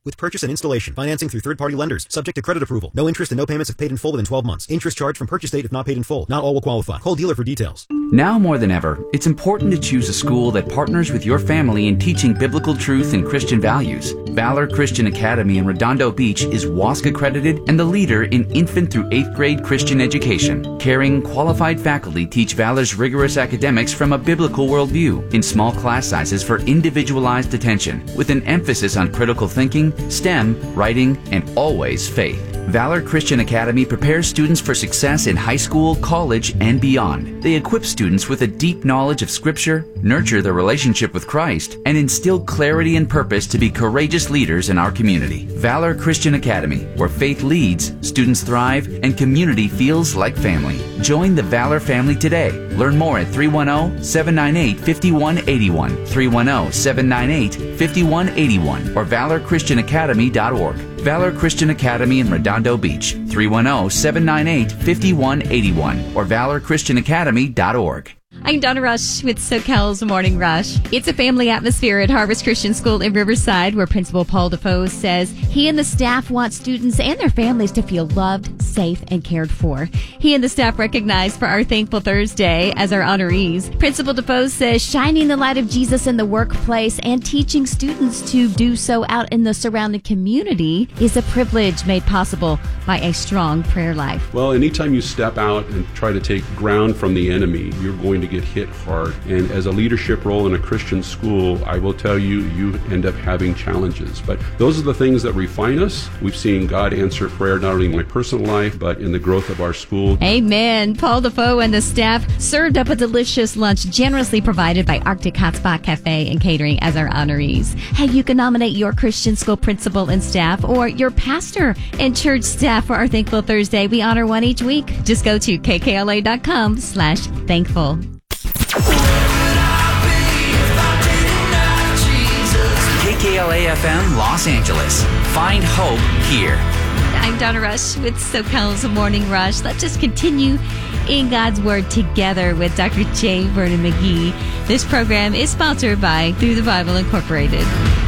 with purchase and installation. Financing through third-party lenders. Subject to credit approval. No interest and no payments if paid in full within 12 months. Interest charged from purchase date if not paid in full. Not all will qualify. Call dealer for details. Now more than ever, it's important to choose a school that partners with your family in teaching biblical truth and Christian values. Valor Christian Academy in Redondo Beach is WASC accredited and the leader in infant through 8th grade Christian education. Caring, qualified faculty teach Valor's rigorous academics from a biblical worldview in small class sizes for individualized attention, with an emphasis on critical thinking, STEM, writing, and always faith. Valor Christian Academy prepares students for success in high school, college, and beyond. They equip students with a deep knowledge of Scripture, nurture their relationship with Christ, and instill clarity and purpose to be courageous leaders in our community. Valor Christian Academy, where faith leads, students thrive, and community feels like family. Join the Valor family today. Learn more at 310-798-5181, 310-798-5181, or valorchristianacademy.org. Valor Christian Academy in Redondo Beach, 310-798-5181, or valorchristianacademy.org. I'm Donna Rush with SoCal's Morning Rush. It's a family atmosphere at Harvest Christian School in Riverside, where Principal Paul Defoe says he and the staff want students and their families to feel loved, safe, and cared for. He and the staff recognized for our Thankful Thursday as our honorees. Principal Defoe says shining the light of Jesus in the workplace and teaching students to do so out in the surrounding community is a privilege made possible by a strong prayer life. Well, anytime you step out and try to take ground from the enemy, you're going to get hit hard. And as a leadership role in a Christian school, I will tell you, you end up having challenges. But those are the things that refine us. We've seen God answer prayer not only in my personal life, but in the growth of our school. Amen. Paul Defoe and the staff served up a delicious lunch generously provided by Arctic Hot Spot Cafe and Catering as our honorees. Hey, you can nominate your Christian school principal and staff or your pastor and church staff for our Thankful Thursday. We honor one each week. Just go to kkla.com/thankful. KKLA-FM Los Angeles. Find hope here. I'm Donna Rush with SoCal's Morning Rush. Let's just continue in God's Word together with Dr. J. Vernon McGee. This program is sponsored by Through the Bible Incorporated.